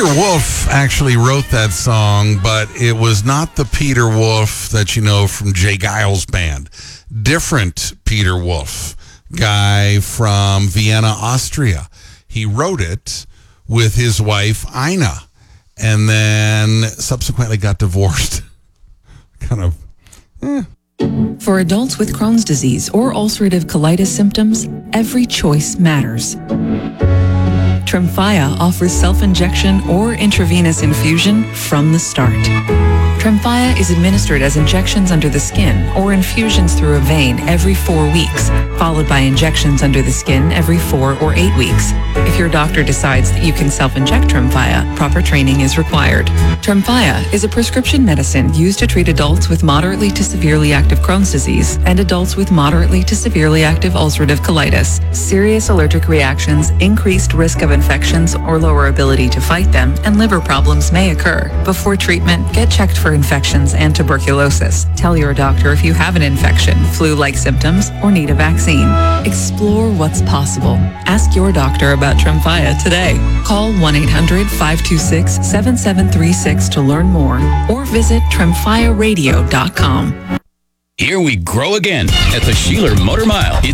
Peter Wolf actually wrote that song, but it was not the Peter Wolf that you know from Jay Giles' band. Different Peter Wolf, guy from Vienna, Austria. He wrote it with his wife, Ina, and then subsequently got divorced. For adults with Crohn's disease or ulcerative colitis symptoms, every choice matters. Tremfya offers self-injection or intravenous infusion from the start. Tremfya is administered as injections under the skin or infusions through a vein every 4 weeks, followed by injections under the skin every 4 or 8 weeks. If your doctor decides that you can self-inject Tremfya, proper training is required. Tremfya is a prescription medicine used to treat adults with moderately to severely active Crohn's disease and adults with moderately to severely active ulcerative colitis. Serious allergic reactions, increased risk of infections or lower ability to fight them, and liver problems may occur. Before treatment, get checked for infections and tuberculosis. Tell your doctor if you have an infection, flu-like symptoms, or need a vaccine. Explore what's possible. Ask your doctor about Tremfya today. Call 1-800-526-7736 to learn more or visit tremfyaradio.com. Here we grow again at the Sheeler Motor Mile.